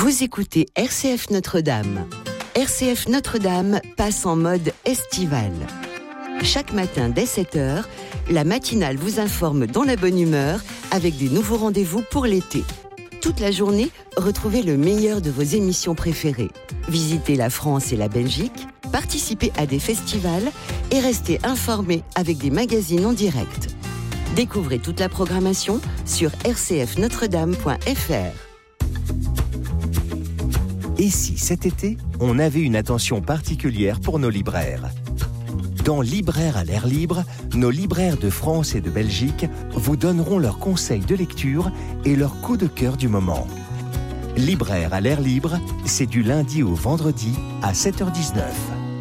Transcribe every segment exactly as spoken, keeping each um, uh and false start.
Vous écoutez R C F Notre-Dame. R C F Notre-Dame passe en mode estival. Chaque matin dès sept heures, la matinale vous informe dans la bonne humeur avec des nouveaux rendez-vous pour l'été. Toute la journée, retrouvez le meilleur de vos émissions préférées. Visitez la France et la Belgique, participez à des festivals et restez informés avec des magazines en direct. Découvrez toute la programmation sur r c f notre dame point f r. Et si cet été, on avait une attention particulière pour nos libraires ? Dans Libraires à l'air libre, nos libraires de France et de Belgique vous donneront leurs conseils de lecture et leurs coups de cœur du moment. Libraires à l'air libre, c'est du lundi au vendredi à sept heures dix-neuf.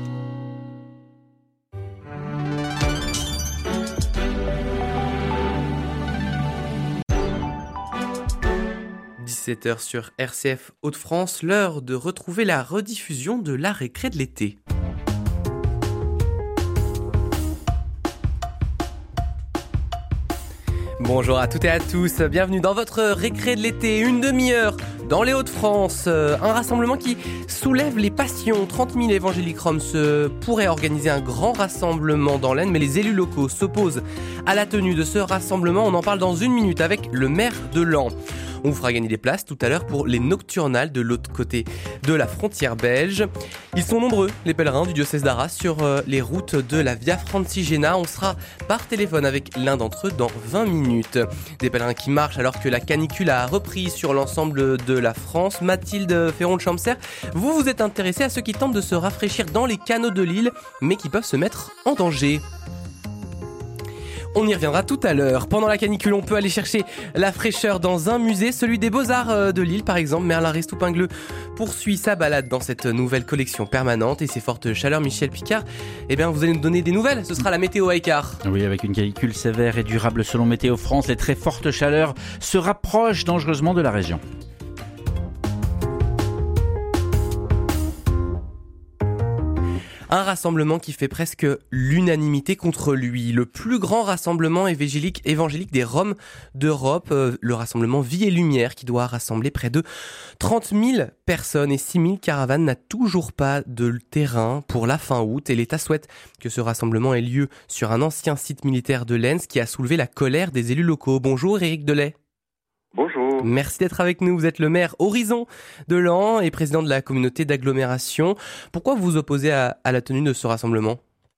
dix-sept heures sur R C F Hauts-de-France, l'heure de retrouver la rediffusion de la récré de l'été. Bonjour à toutes et à tous, bienvenue dans votre récré de l'été, une demi-heure dans les Hauts-de-France, un rassemblement qui soulève les passions. trente mille évangéliques roms se pourraient organiser un grand rassemblement dans l'Aisne, mais les élus locaux s'opposent à la tenue de ce rassemblement. On en parle dans une minute avec le maire de Laon. On vous fera gagner des places tout à l'heure pour les nocturnales de l'autre côté de la frontière belge. Ils sont nombreux, les pèlerins du diocèse d'Arras, sur euh, les routes de la Via Francigena. On sera par téléphone avec l'un d'entre eux dans vingt minutes. Des pèlerins qui marchent alors que la canicule a repris sur l'ensemble de la France. Mathilde Ferron de Champserre, vous vous êtes intéressée à ceux qui tentent de se rafraîchir dans les canaux de l'île, mais qui peuvent se mettre en danger. On y reviendra tout à l'heure. Pendant la canicule, on peut aller chercher la fraîcheur dans un musée, celui des Beaux-Arts de Lille par exemple. Merlin Restoupingleux poursuit sa balade dans cette nouvelle collection permanente et ses fortes chaleurs. Michel Picard, eh bien, vous allez nous donner des nouvelles. Ce sera la météo à Écart. Oui, avec une canicule sévère et durable selon Météo France, les très fortes chaleurs se rapprochent dangereusement de la région. Un rassemblement qui fait presque l'unanimité contre lui. Le plus grand rassemblement évangélique, évangélique des Roms d'Europe, euh, le rassemblement Vie et Lumière, qui doit rassembler près de trente mille personnes et six mille caravanes, n'a toujours pas de terrain pour la fin août. Et l'État souhaite que ce rassemblement ait lieu sur un ancien site militaire de l'Aisne, qui a soulevé la colère des élus locaux. Bonjour Éric Delay. Bonjour. Merci d'être avec nous. Vous êtes le maire Horizon de Laon et président de la communauté d'agglomération. Pourquoi vous vous opposez à, à la tenue de ce rassemblement ?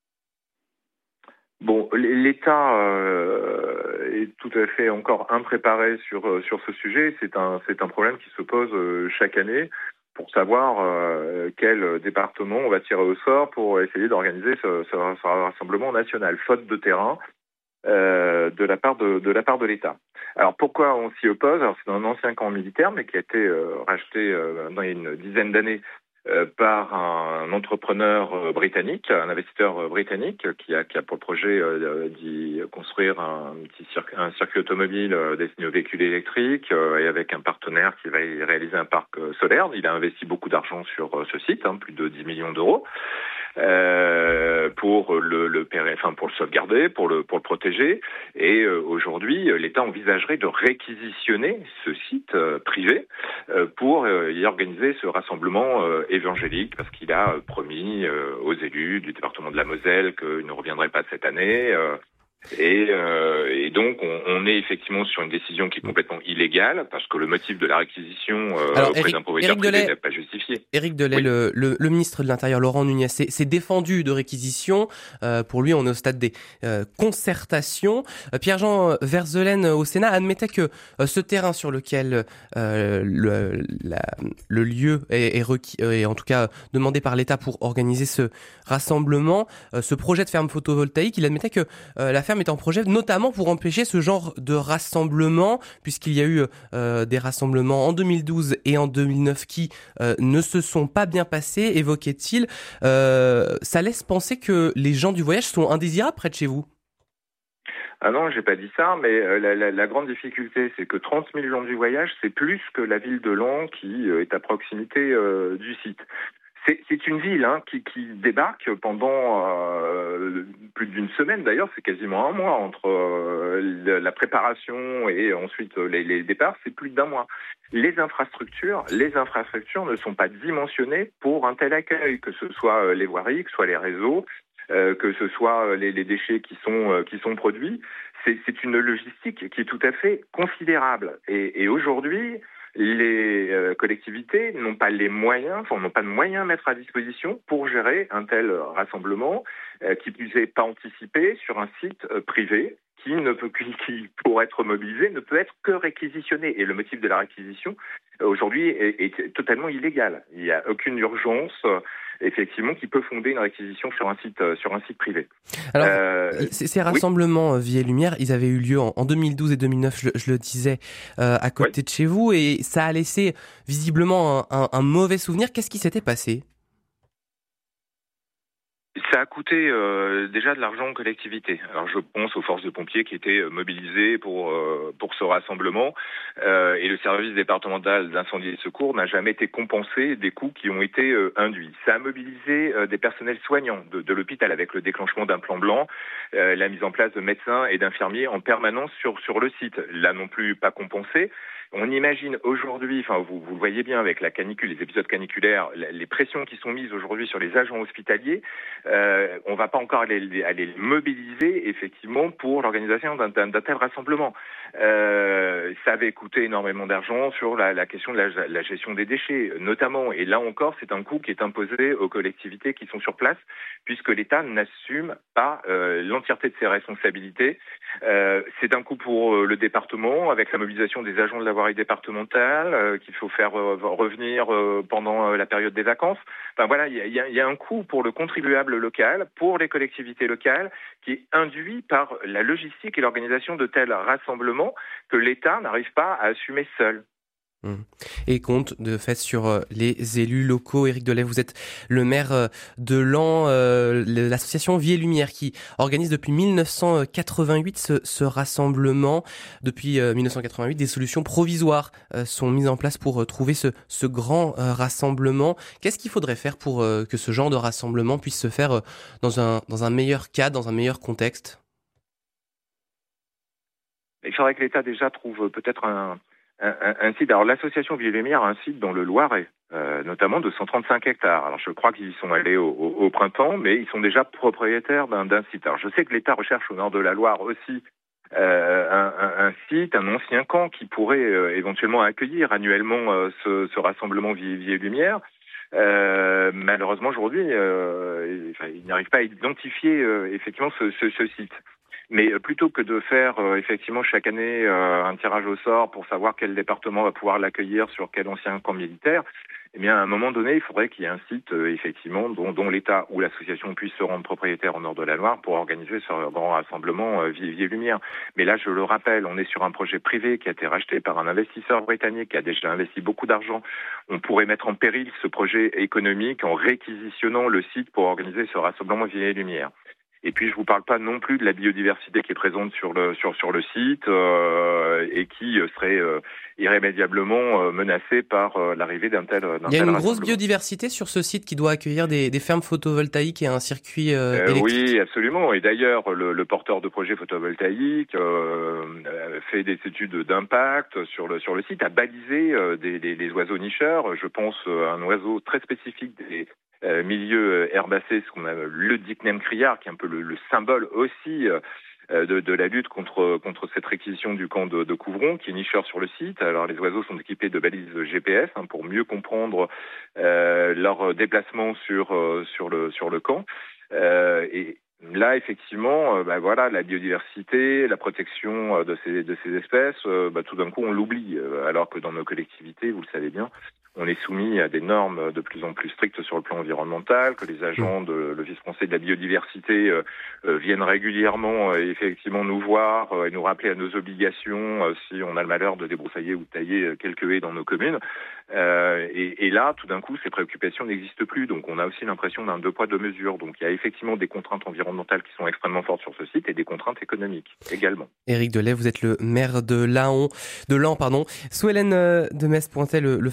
Bon, l'État euh, est tout à fait encore impréparé sur sur ce sujet. C'est un c'est un problème qui se pose chaque année pour savoir euh, quel département on va tirer au sort pour essayer d'organiser ce, ce, ce rassemblement national, faute de terrain. Euh, de la part de, de la part de l'État. Alors pourquoi on s'y oppose ? Alors c'est un ancien camp militaire, mais qui a été euh, racheté euh, il y a une dizaine d'années euh, par un entrepreneur euh, britannique, un investisseur euh, britannique, qui a qui a pour projet euh, d'y construire un petit circuit, un circuit automobile euh, destiné aux véhicules électriques euh, et avec un partenaire qui va y réaliser un parc euh, solaire. Il a investi beaucoup d'argent sur euh, ce site, hein, plus de dix millions d'euros. Euh, pour le, le enfin pour le sauvegarder, pour le pour le protéger. Et euh, aujourd'hui, l'État envisagerait de réquisitionner ce site euh, privé euh, pour euh, y organiser ce rassemblement euh, évangélique, parce qu'il a promis euh, aux élus du département de la Moselle qu'il ne reviendrait pas cette année. Euh, Et, euh, et donc, on, on est effectivement sur une décision qui est complètement illégale, parce que le motif de la réquisition euh, Alors, auprès Éric, d'un propriétaire Éric privé Delay, n'est pas justifié. Éric Delay, Oui. le, le, le ministre de l'Intérieur, Laurent Nunez, s'est, s'est défendu de réquisition. Euh, pour lui, on est au stade des euh, concertations. Euh, Pierre-Jean Verzelaine, au Sénat, admettait que euh, ce terrain sur lequel euh, le, la, le lieu est, est requis, est en tout cas demandé par l'État pour organiser ce rassemblement, euh, ce projet de ferme photovoltaïque, il admettait que euh, la ferme était en projet notamment pour empêcher ce genre de rassemblement, puisqu'il y a eu euh, des rassemblements en deux mille douze et en deux mille neuf qui euh, ne se sont pas bien passés, évoquait-il. Euh, ça laisse penser que les gens du voyage sont indésirables près de chez vous. Ah non, j'ai pas dit ça, mais euh, la, la, la grande difficulté, c'est que trente millions du voyage, c'est plus que la ville de Laon qui euh, est à proximité euh, du site. C'est, c'est une ville hein, qui, qui débarque pendant euh, plus d'une semaine d'ailleurs, c'est quasiment un mois entre euh, la préparation et ensuite les, les départs, c'est plus d'un mois. Les infrastructures, les infrastructures ne sont pas dimensionnées pour un tel accueil, que ce soit les voiries, que ce soit les réseaux, euh, que ce soit les, les déchets qui sont euh, qui sont produits. C'est, c'est une logistique qui est tout à fait considérable. Et, et aujourd'hui, les euh, collectivités n'ont pas les moyens, enfin n'ont pas de moyens à mettre à disposition pour gérer un tel rassemblement euh, qui plus est pas anticipé sur un site euh, privé qui ne peut qui, qui pour être mobilisé ne peut être que réquisitionné. Et le motif de la réquisition euh, aujourd'hui est, est totalement illégal. Il n'y a aucune urgence euh, effectivement qui peut fonder une réquisition sur un site euh, sur un site privé. Alors euh, ces, ces rassemblements oui. Vie et Lumière, ils avaient eu lieu en, en deux mille douze et deux mille neuf, je, je le disais, euh, à côté oui. de chez vous, et ça a laissé visiblement un, un, un mauvais souvenir. Qu'est-ce qui s'était passé ? Ça a coûté euh, déjà de l'argent aux collectivités. Alors je pense aux forces de pompiers qui étaient mobilisées pour euh, pour ce rassemblement euh, et le service départemental d'incendie et de secours n'a jamais été compensé des coûts qui ont été euh, induits. Ça a mobilisé euh, des personnels soignants de, de l'hôpital avec le déclenchement d'un plan blanc, euh, la mise en place de médecins et d'infirmiers en permanence sur sur le site. Là non plus pas compensé. On imagine aujourd'hui, enfin vous, vous le voyez bien avec la canicule, les épisodes caniculaires, les pressions qui sont mises aujourd'hui sur les agents hospitaliers, euh, on ne va pas encore aller, aller les mobiliser effectivement pour l'organisation d'un, d'un, d'un tel rassemblement. Euh, ça avait coûté énormément d'argent sur la, la question de la, la gestion des déchets, notamment. Et là encore, c'est un coût qui est imposé aux collectivités qui sont sur place, puisque l'État n'assume pas euh, l'entièreté de ses responsabilités. Euh, c'est un coût pour euh, le département, avec la mobilisation des agents de la voirie départementale euh, qu'il faut faire euh, revenir euh, pendant euh, la période des vacances. Enfin voilà, il y a, y a un coût pour le contribuable local, pour les collectivités locales, qui est induit par la logistique et l'organisation de tels rassemblements que l'État n'arrive pas à assumer seul. Et compte de fait sur les élus locaux. Éric Delay, vous êtes le maire de Laon, euh, l'association Vie et Lumière qui organise depuis dix-neuf cent quatre-vingt-huit ce, ce rassemblement. Depuis euh, dix-neuf cent quatre-vingt-huit, des solutions provisoires euh, sont mises en place pour euh, trouver ce, ce grand euh, rassemblement. Qu'est-ce qu'il faudrait faire pour euh, que ce genre de rassemblement puisse se faire euh, dans un, dans un meilleur cadre, dans un meilleur contexte ? Il faudrait que l'État déjà trouve peut-être un... Un, un, un site. Alors l'association Vie et Lumière a un site dans le Loiret, euh, notamment de cent trente-cinq hectares. Alors je crois qu'ils y sont allés au, au, au printemps, mais ils sont déjà propriétaires d'un, d'un site. Alors je sais que l'État recherche au nord de la Loire aussi euh, un, un, un site, un ancien camp qui pourrait euh, éventuellement accueillir annuellement euh, ce, ce rassemblement Vie, Vie et Lumière. Euh, malheureusement aujourd'hui, euh, enfin, ils n'arrivent pas à identifier euh, effectivement ce, ce, ce site. Mais plutôt que de faire euh, effectivement chaque année euh, un tirage au sort pour savoir quel département va pouvoir l'accueillir sur quel ancien camp militaire, eh bien à un moment donné, il faudrait qu'il y ait un site euh, effectivement dont, dont l'État ou l'association puisse se rendre propriétaire au nord de la Loire pour organiser ce grand rassemblement euh, Vie, Vie et Lumière. Mais là, je le rappelle, on est sur un projet privé qui a été racheté par un investisseur britannique qui a déjà investi beaucoup d'argent. On pourrait mettre en péril ce projet économique en réquisitionnant le site pour organiser ce rassemblement Vie et Lumière. Et puis je vous parle pas non plus de la biodiversité qui est présente sur le sur sur le site euh, et qui serait euh, irrémédiablement euh, menacée par euh, l'arrivée d'un tel d'un Il y a tel une grosse biodiversité sur ce site qui doit accueillir des, des fermes photovoltaïques et un circuit euh, euh, électrique. Oui, absolument. Et d'ailleurs, le, le porteur de projet photovoltaïque euh, fait des études d'impact sur le sur le site, a balisé euh, des, des, des oiseaux nicheurs. Je pense à un oiseau très spécifique des Euh, milieu herbacé, ce qu'on a le Dicnem criard, qui est un peu le, le symbole aussi euh, de, de la lutte contre contre cette réquisition du camp de, de Couvron, qui est nicheur sur le site. Alors les oiseaux sont équipés de balises G P S hein, pour mieux comprendre euh, leur déplacement sur euh, sur le sur le camp. Euh, et là, effectivement, euh, bah, voilà, la biodiversité, la protection euh, de ces de ces espèces, euh, bah, tout d'un coup, on l'oublie, euh, alors que dans nos collectivités, vous le savez bien, on est soumis à des normes de plus en plus strictes sur le plan environnemental, que les agents de l'Office français de la biodiversité euh, euh, viennent régulièrement euh, effectivement nous voir euh, et nous rappeler à nos obligations euh, si on a le malheur de débroussailler ou de tailler quelques haies dans nos communes. Euh, et, et là, tout d'un coup, ces préoccupations n'existent plus. Donc on a aussi l'impression d'un deux poids, deux mesures. Donc il y a effectivement des contraintes environnementales qui sont extrêmement fortes sur ce site et des contraintes économiques également. Éric Delay, vous êtes le maire de Laon, de Laon, pardon. Sous Hélène de Metz pointait le, le fait que sur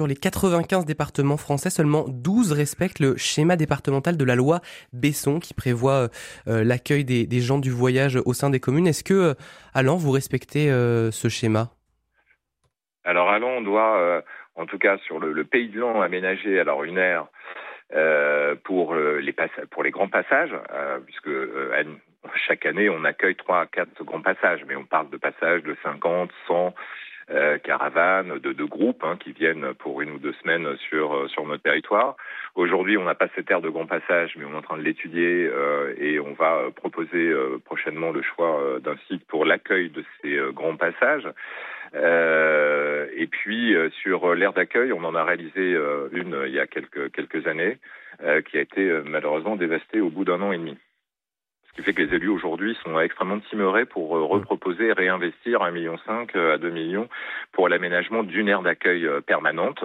sur les quatre-vingt-quinze départements français, seulement douze respectent le schéma départemental de la loi Besson qui prévoit euh, l'accueil des, des gens du voyage au sein des communes. Est-ce que, euh, à Laon, vous respectez euh, ce schéma ? Alors à Laon, on doit, euh, en tout cas sur le, le pays de Laon, aménager alors une aire euh, pour, euh, les pass- pour les grands passages, euh, puisque euh, chaque année on accueille trois à quatre grands passages, mais on parle de passages de cinquante, cent euh, caravanes, de, de groupes hein, qui viennent pour une ou deux semaines sur, sur notre territoire. Aujourd'hui, on n'a pas cette aire de grand passage, mais on est en train de l'étudier euh, et on va proposer euh, prochainement le choix euh, d'un site pour l'accueil de ces euh, grands passages. Euh, et puis euh, sur l'aire d'accueil, on en a réalisé euh, une euh, il y a quelques quelques années, euh, qui a été euh, malheureusement dévastée au bout d'un an et demi. Ce qui fait que les élus aujourd'hui sont extrêmement timorés pour euh, reproposer et réinvestir un virgule cinq million à deux millions pour l'aménagement d'une aire d'accueil euh, permanente.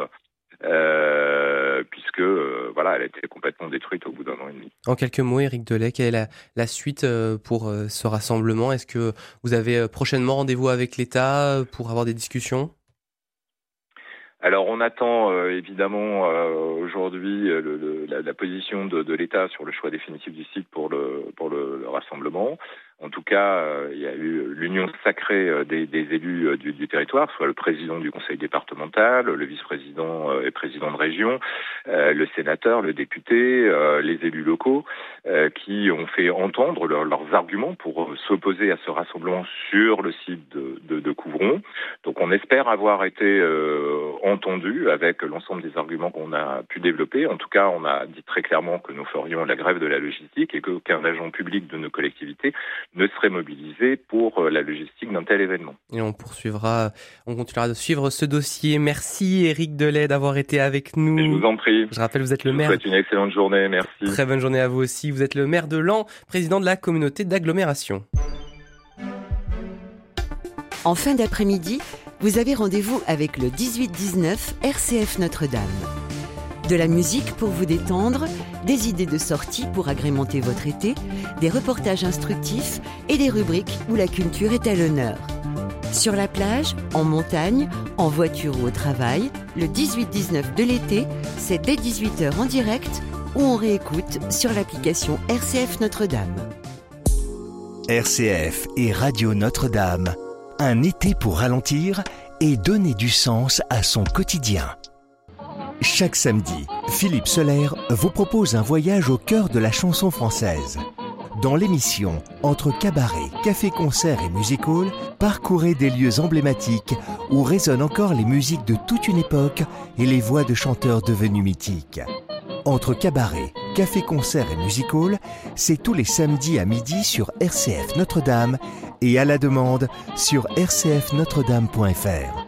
Euh, puisque euh, voilà, elle a été complètement détruite au bout d'un an et demi. En quelques mots, Éric Delay, quelle est la, la suite euh, pour euh, ce rassemblement ? Est-ce que vous avez euh, prochainement rendez-vous avec l'État pour avoir des discussions ? Alors on attend euh, évidemment euh, aujourd'hui le, le, la, la position de, de l'État sur le choix définitif du site pour le pour le, le rassemblement. En tout cas, euh, il y a eu l'union sacrée euh, des, des élus euh, du, du territoire, soit le président du conseil départemental, le vice-président euh, et président de région, euh, le sénateur, le député, euh, les élus locaux, euh, qui ont fait entendre leur, leurs arguments pour euh, s'opposer à ce rassemblement sur le site de, de, de Couvron. Donc on espère avoir été euh, entendu avec l'ensemble des arguments qu'on a pu développer. En tout cas, on a dit très clairement que nous ferions la grève de la logistique et qu'aucun agent public de nos collectivités ne serait mobilisé pour la logistique d'un tel événement. Et on poursuivra, on continuera de suivre ce dossier. Merci Éric Delay d'avoir été avec nous. Et je vous en prie. Je rappelle, vous êtes le je maire. Je vous souhaite une excellente journée, merci. Très bonne journée à vous aussi. Vous êtes le maire de Laon, président de la communauté d'agglomération. En fin d'après-midi, vous avez rendez-vous avec le dix-huit dix-neuf R C F Notre-Dame. De la musique pour vous détendre, des idées de sortie pour agrémenter votre été, des reportages instructifs et des rubriques où la culture est à l'honneur. Sur la plage, en montagne, en voiture ou au travail, le dix-huit dix-neuf de l'été, c'est dès dix-huit heures en direct ou on réécoute sur l'application R C F Notre-Dame. R C F et Radio Notre-Dame, un été pour ralentir et donner du sens à son quotidien. Chaque samedi, Philippe Soler vous propose un voyage au cœur de la chanson française. Dans l'émission Entre cabaret, café-concert et music-hall, parcourez des lieux emblématiques où résonnent encore les musiques de toute une époque et les voix de chanteurs devenus mythiques. Entre cabaret, café-concert et music-hall, c'est tous les samedis à midi sur R C F Notre-Dame et à la demande sur r c f notre dame point f r.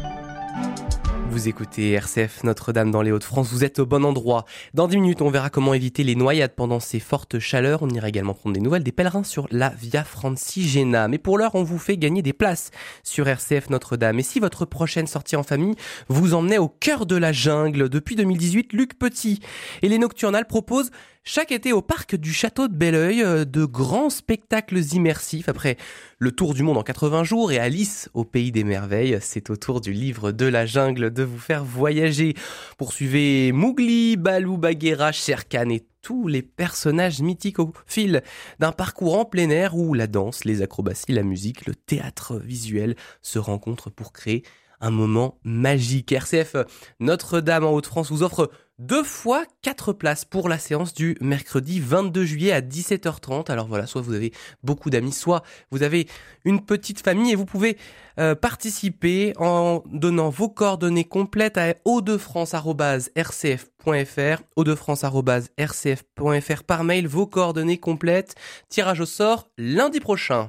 Vous écoutez R C F Notre-Dame dans les Hauts-de-France, vous êtes au bon endroit. Dans dix minutes, on verra comment éviter les noyades pendant ces fortes chaleurs. On ira également prendre des nouvelles des pèlerins sur la Via Francigena. Mais pour l'heure, on vous fait gagner des places sur R C F Notre-Dame. Et si votre prochaine sortie en famille vous emmenait au cœur de la jungle, depuis deux mille dix-huit, Luc Petit et les Nocturnales proposent chaque été au parc du Château de Belleuil de grands spectacles immersifs. Après le tour du monde en quatre-vingts jours et Alice au pays des merveilles, c'est au tour du livre de la jungle de vous faire voyager. Poursuivez Mowgli, Balou, Bagheera, Shere Khan et tous les personnages mythiques au fil d'un parcours en plein air où la danse, les acrobaties, la musique, le théâtre visuel se rencontrent pour créer un moment magique. R C F Notre-Dame en Hauts-de-France vous offre deux fois quatre places pour la séance du mercredi vingt-deux juillet à dix-sept heures trente. Alors voilà, soit vous avez beaucoup d'amis, soit vous avez une petite famille et vous pouvez euh, participer en donnant vos coordonnées complètes à haut-de-france arobase r c f point f r, haut-de-france arobase r c f point f r par mail, vos coordonnées complètes. Tirage au sort lundi prochain.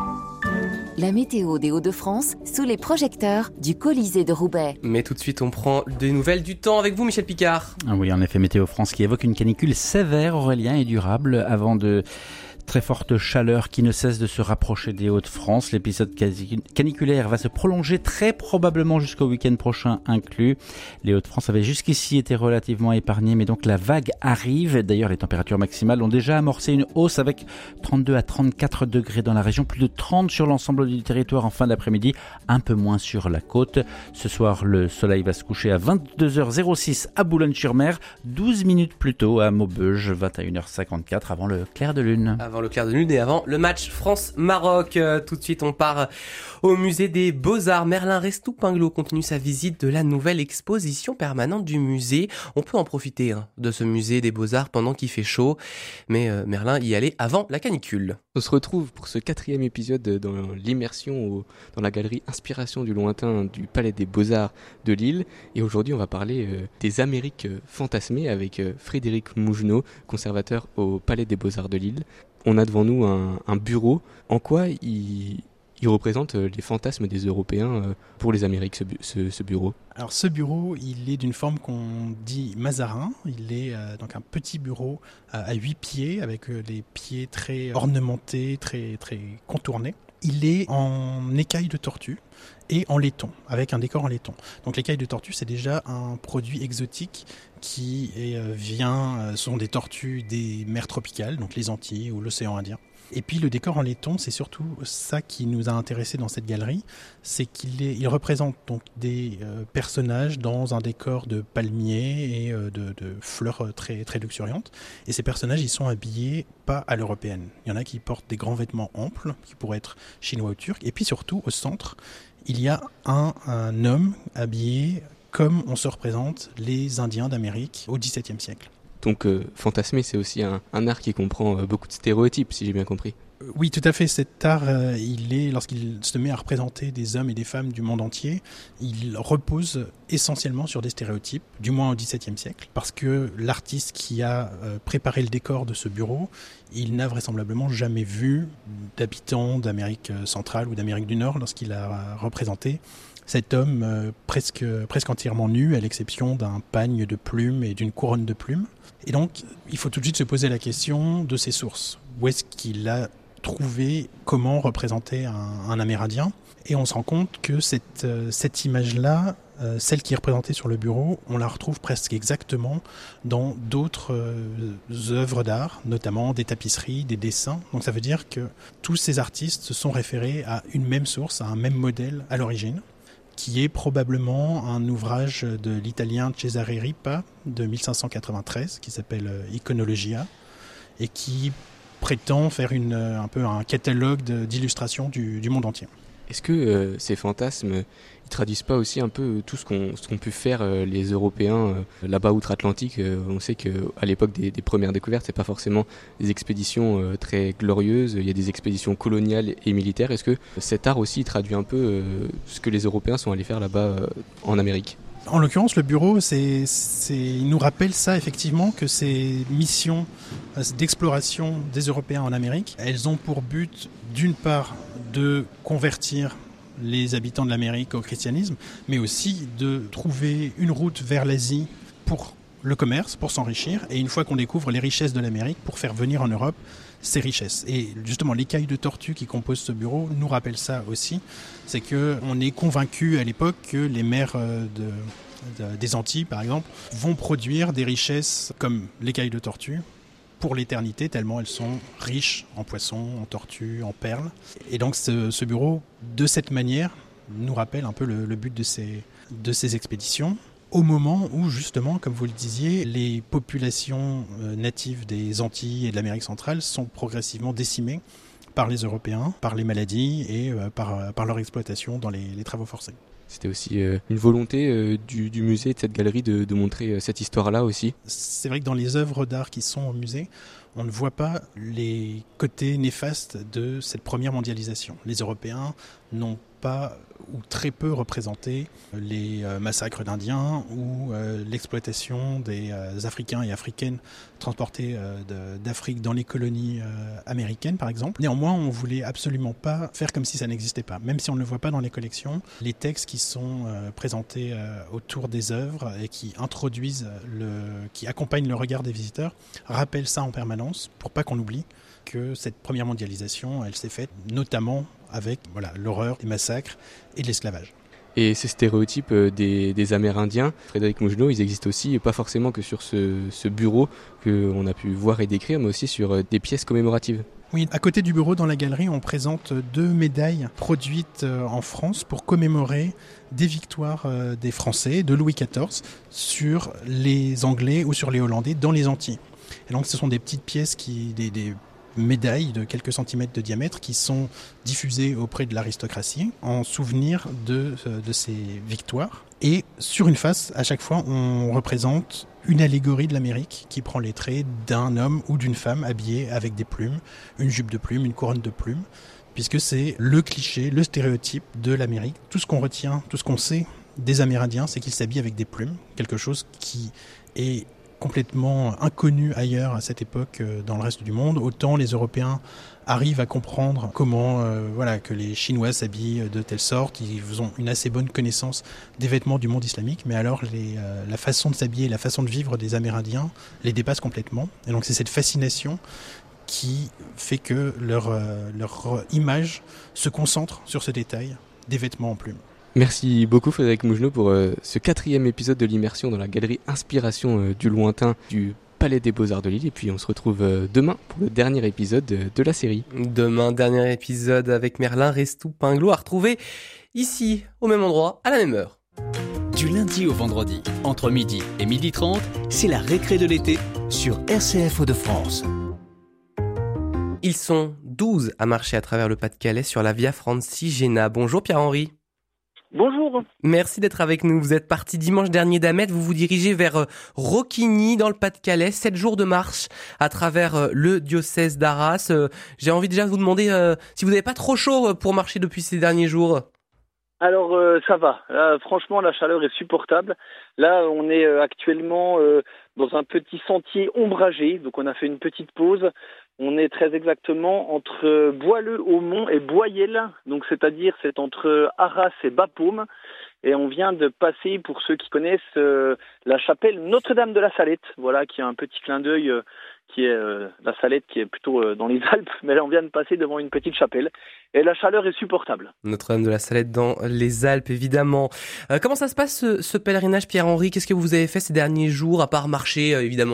La météo des Hauts-de-France sous les projecteurs du Colisée de Roubaix. Mais tout de suite, on prend des nouvelles du temps avec vous, Michel Picard. Ah oui, en effet, Météo France qui évoque une canicule sévère, Aurélien, et durable avant de Très forte chaleur qui ne cesse de se rapprocher des Hauts-de-France. L'épisode caniculaire va se prolonger très probablement jusqu'au week-end prochain inclus. Les Hauts-de-France avaient jusqu'ici été relativement épargnés, mais donc la vague arrive. D'ailleurs, les températures maximales ont déjà amorcé une hausse avec trente-deux à trente-quatre degrés dans la région, plus de trente sur l'ensemble du territoire en fin d'après-midi, un peu moins sur la côte. Ce soir, le soleil va se coucher à vingt-deux heures six à Boulogne-sur-Mer, douze minutes plus tôt à Maubeuge, vingt et une heures cinquante-quatre avant le clair de lune. Avant le clair de lune et avant le match France-Maroc. Euh, tout de suite, on part au musée des Beaux-Arts. Merlin Restou-Pinglo continue sa visite de la nouvelle exposition permanente du musée. On peut en profiter hein, de ce musée des Beaux-Arts pendant qu'il fait chaud, mais euh, Merlin y allait avant la canicule. On se retrouve pour ce quatrième épisode dans l'immersion au, dans la galerie Inspiration du lointain du Palais des Beaux-Arts de Lille. Et aujourd'hui, on va parler euh, des Amériques fantasmées avec euh, Frédéric Mougenot, conservateur au Palais des Beaux-Arts de Lille. On a devant nous un, un bureau. En quoi il, il représente les fantasmes des Européens pour les Amériques, ce, ce, ce bureau ? Alors ce bureau, il est d'une forme qu'on dit mazarin. Il est euh, donc un petit bureau euh, à huit pieds, avec euh, les pieds très ornementés, très, très contournés. Il est en écaille de tortue et en laiton, avec un décor en laiton. Donc l'écaille de tortue, c'est déjà un produit exotique qui est, euh, vient, euh, sont des tortues des mers tropicales, donc les Antilles ou l'océan Indien. Et puis le décor en laiton, c'est surtout ça qui nous a intéressés dans cette galerie, c'est qu'il est, il représente donc des euh, personnages dans un décor de palmiers et euh, de, de fleurs très, très luxuriantes. Et ces personnages, ils sont habillés pas à l'européenne. Il y en a qui portent des grands vêtements amples, qui pourraient être chinois ou turcs. Et puis surtout, au centre, il y a un, un homme habillé comme on se représente les Indiens d'Amérique au dix-septième siècle. Donc euh, fantasmer, c'est aussi un, un art qui comprend euh, beaucoup de stéréotypes, si j'ai bien compris. Oui, tout à fait. Cet art, euh, il est, lorsqu'il se met à représenter des hommes et des femmes du monde entier, il repose essentiellement sur des stéréotypes, du moins au dix-septième siècle, parce que l'artiste qui a euh, préparé le décor de ce bureau, il n'a vraisemblablement jamais vu d'habitants d'Amérique centrale ou d'Amérique du Nord lorsqu'il a représenté cet homme euh, presque, presque entièrement nu, à l'exception d'un pagne de plumes et d'une couronne de plumes. Et donc, il faut tout de suite se poser la question de ses sources. Où est-ce qu'il a trouvé comment représenter un, un Amérindien ? Et on se rend compte que cette, euh, cette image-là, euh, celle qui est représentée sur le bureau, on la retrouve presque exactement dans d'autres euh, œuvres d'art, notamment des tapisseries, des dessins. Donc ça veut dire que tous ces artistes se sont référés à une même source, à un même modèle à l'origine, qui est probablement un ouvrage de l'italien Cesare Ripa de mille cinq cent quatre-vingt-treize, qui s'appelle Iconologia, et qui prétend faire une, un peu un catalogue de, d'illustrations du, du monde entier. Est-ce que euh, ces fantasmes, ils traduisent pas aussi un peu tout ce qu'ont, ce qu'ont pu faire euh, les Européens euh, là-bas outre-Atlantique ? euh, On sait qu'à l'époque des, des premières découvertes, c'est pas forcément des expéditions euh, très glorieuses. Il y a des expéditions coloniales et militaires. Est-ce que cet art aussi traduit un peu euh, ce que les Européens sont allés faire là-bas euh, en Amérique ? En l'occurrence, le bureau, c'est, c'est, il nous rappelle ça effectivement, que ces missions d'exploration des Européens en Amérique, elles ont pour but, d'une part, de convertir les habitants de l'Amérique au christianisme, mais aussi de trouver une route vers l'Asie pour le commerce, pour s'enrichir, et une fois qu'on découvre les richesses de l'Amérique, pour faire venir en Europe ces richesses. Et justement, l'écaille de tortue qui compose ce bureau nous rappelle ça aussi. C'est qu'on est convaincu à l'époque que les mers de, de, des Antilles, par exemple, vont produire des richesses comme l'écaille de tortue pour l'éternité, tellement elles sont riches en poissons, en tortues, en perles. Et donc ce, ce bureau, de cette manière, nous rappelle un peu le, le but de ces, de ces expéditions. Au moment où, justement, comme vous le disiez, les populations natives des Antilles et de l'Amérique centrale sont progressivement décimées par les Européens, par les maladies et par, par leur exploitation dans les, les travaux forcés. C'était aussi euh, une volonté euh, du, du musée, de cette galerie, de, de montrer euh, cette histoire-là aussi. C'est vrai que dans les œuvres d'art qui sont au musée, on ne voit pas les côtés néfastes de cette première mondialisation. Les Européens n'ont pas ou très peu représenter les euh, massacres d'Indiens ou euh, l'exploitation des euh, Africains et Africaines transportés euh, de, d'Afrique dans les colonies euh, américaines, par exemple. Néanmoins, on voulait absolument pas faire comme si ça n'existait pas. Même si on ne le voit pas dans les collections, les textes qui sont euh, présentés euh, autour des œuvres et qui introduisent, le, qui accompagnent le regard des visiteurs, rappellent ça en permanence pour pas qu'on oublie que cette première mondialisation, elle s'est faite notamment avec voilà, l'horreur des massacres et de l'esclavage. Et ces stéréotypes des, des Amérindiens, Frédéric Mougenot, ils existent aussi, pas forcément que sur ce, ce bureau qu'on a pu voir et décrire, mais aussi sur des pièces commémoratives. Oui, à côté du bureau, dans la galerie, on présente deux médailles produites en France pour commémorer des victoires des Français, de Louis quatorze, sur les Anglais ou sur les Hollandais dans les Antilles. Et donc ce sont des petites pièces, qui, des, des médailles de quelques centimètres de diamètre qui sont diffusées auprès de l'aristocratie en souvenir de, de ces victoires. Et sur une face, à chaque fois, on représente une allégorie de l'Amérique qui prend les traits d'un homme ou d'une femme habillé avec des plumes, une jupe de plumes, une couronne de plumes, puisque c'est le cliché, le stéréotype de l'Amérique. Tout ce qu'on retient, tout ce qu'on sait des Amérindiens, c'est qu'ils s'habillent avec des plumes, quelque chose qui est complètement inconnu ailleurs à cette époque dans le reste du monde. Autant les Européens arrivent à comprendre comment euh, voilà, que les Chinois s'habillent de telle sorte, ils ont une assez bonne connaissance des vêtements du monde islamique, mais alors les, euh, la façon de s'habiller, la façon de vivre des Amérindiens les dépasse complètement. Et donc c'est cette fascination qui fait que leur, euh, leur image se concentre sur ce détail des vêtements en plumes. Merci beaucoup Frédéric Mougenot pour euh, ce quatrième épisode de l'immersion dans la galerie Inspiration euh, du lointain du Palais des Beaux-Arts de Lille. Et puis on se retrouve euh, demain pour le dernier épisode de, de la série. Demain, dernier épisode avec Merlin Restou-Pinglo à retrouver ici, au même endroit, à la même heure. Du lundi au vendredi, entre midi et midi trente, c'est la récré de l'été sur R C F Hauts-de-France. Ils sont douze à marcher à travers le Pas-de-Calais sur la Via Francigena. Bonjour Pierre-Henri. Bonjour. Merci d'être avec nous. Vous êtes parti dimanche dernier d'Amet. Vous vous dirigez vers Roquigny dans le Pas-de-Calais. Sept jours de marche à travers le diocèse d'Arras. J'ai envie déjà de vous demander euh, si vous n'avez pas trop chaud pour marcher depuis ces derniers jours. Alors euh, ça va. Là, franchement, la chaleur est supportable. Là, on est euh, actuellement euh, dans un petit sentier ombragé. Donc on a fait une petite pause. On est très exactement entre Bois-le-Haumont et Boyel, donc c'est-à-dire c'est entre Arras et Bapaume, et on vient de passer, pour ceux qui connaissent, euh, la chapelle Notre-Dame de la Salette, voilà, qui a un petit clin d'œil, euh, qui est euh, la Salette, qui est plutôt euh, dans les Alpes, mais là on vient de passer devant une petite chapelle, et la chaleur est supportable. Notre-Dame de la Salette dans les Alpes, évidemment. Euh, comment ça se passe ce, ce pèlerinage, Pierre-Henri ? Qu'est-ce que vous avez fait ces derniers jours, à part marcher, euh, évidemment ?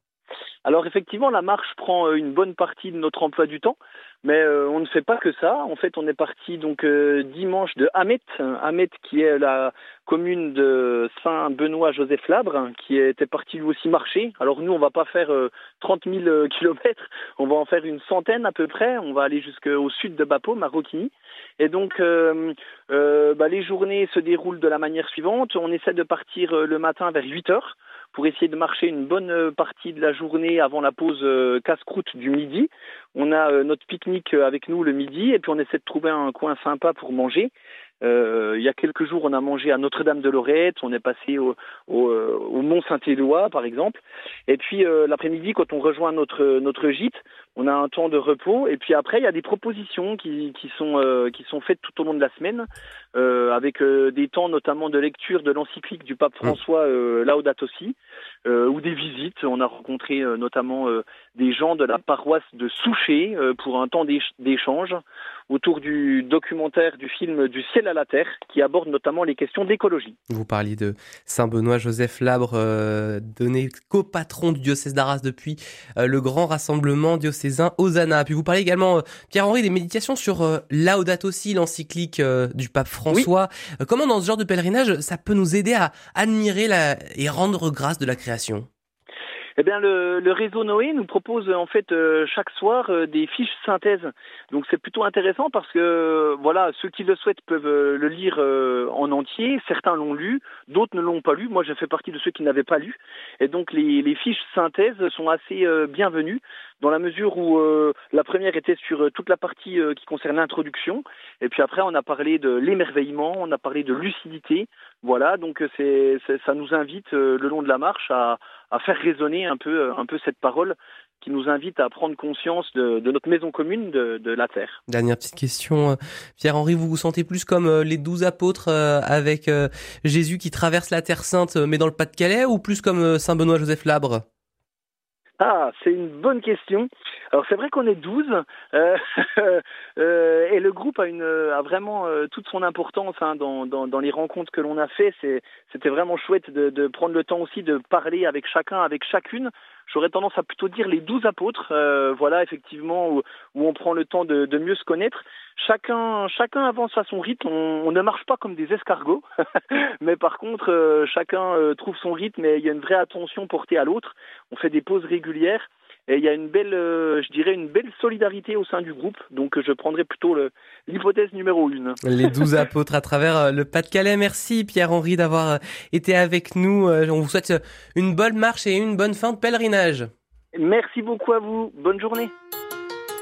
Alors effectivement, la marche prend une bonne partie de notre emploi du temps, mais euh, on ne fait pas que ça. En fait, on est parti donc euh, dimanche de Amet, Amet qui est la commune de Saint-Benoît-Joseph-Labre, qui était parti lui aussi marcher. Alors nous, on va pas faire euh, trente mille kilomètres, on va en faire une centaine à peu près. On va aller jusqu'au sud de Bapaume, à Roquigny. Et donc, euh, euh, bah, les journées se déroulent de la manière suivante. On essaie de partir le matin vers huit heures. Pour essayer de marcher une bonne partie de la journée avant la pause euh, casse-croûte du midi. On a euh, notre pique-nique avec nous le midi et puis on essaie de trouver un coin sympa pour manger. Euh, il y a quelques jours, on a mangé à Notre-Dame-de-Lorette, on est passé au, au, au Mont-Saint-Éloi, par exemple. Et puis euh, l'après-midi, quand on rejoint notre, notre gîte, on a un temps de repos. Et puis après, il y a des propositions qui, qui, sont, euh, qui sont faites tout au long de la semaine, euh, avec euh, des temps notamment de lecture de l'encyclique du pape François euh, Laudato Si, euh, ou des visites. On a rencontré euh, notamment euh, des gens de la paroisse de Souchet euh, pour un temps d'échange autour du documentaire du film Du ciel à la terre, qui aborde notamment les questions d'écologie. Vous parliez de Saint-Benoît-Joseph-Labre, euh, donné copatron du diocèse d'Arras depuis euh, le grand rassemblement diocésain Hosanna. Puis vous parlez également, euh, Pierre-Henri, des méditations sur euh, Laudato Si, l'encyclique euh, du pape François. Oui. Euh, comment dans ce genre de pèlerinage, ça peut nous aider à admirer la... et rendre grâce de la création ? Eh bien, le, le réseau Noé nous propose en fait euh, chaque soir euh, des fiches synthèse. Donc c'est plutôt intéressant parce que euh, voilà, ceux qui le souhaitent peuvent euh, le lire euh, en entier. Certains l'ont lu, d'autres ne l'ont pas lu. Moi, je fais partie de ceux qui n'avaient pas lu. Et donc les, les fiches synthèse sont assez euh, bienvenues dans la mesure où euh, la première était sur euh, toute la partie euh, qui concerne l'introduction. Et puis après, on a parlé de l'émerveillement, on a parlé de lucidité. Voilà, donc c'est, c'est ça nous invite euh, le long de la marche à à faire résonner un peu, un peu cette parole qui nous invite à prendre conscience de, de notre maison commune, de, de la Terre. Dernière petite question, Pierre-Henri, vous vous sentez plus comme les douze apôtres avec Jésus qui traverse la Terre Sainte, mais dans le Pas-de-Calais, ou plus comme Saint Benoît-Joseph Labre ? Ah, c'est une bonne question. Alors c'est vrai qu'on est douze euh, euh, et le groupe a, une, a vraiment euh, toute son importance hein, dans, dans, dans les rencontres que l'on a fait. C'est, c'était vraiment chouette de, de prendre le temps aussi de parler avec chacun, avec chacune. J'aurais tendance à plutôt dire les douze apôtres, euh, voilà effectivement où, où on prend le temps de, de mieux se connaître. Chacun, chacun avance à son rythme. On, on ne marche pas comme des escargots, mais par contre euh, chacun euh, trouve son rythme et il y a une vraie attention portée à l'autre. On fait des pauses régulières et il y a une belle, euh, je dirais une belle solidarité au sein du groupe. Donc je prendrais plutôt le, l'hypothèse numéro une. Les douze apôtres à travers le Pas-de-Calais. Merci Pierre-Henri d'avoir été avec nous. On vous souhaite une bonne marche et une bonne fin de pèlerinage. Merci beaucoup à vous. Bonne journée.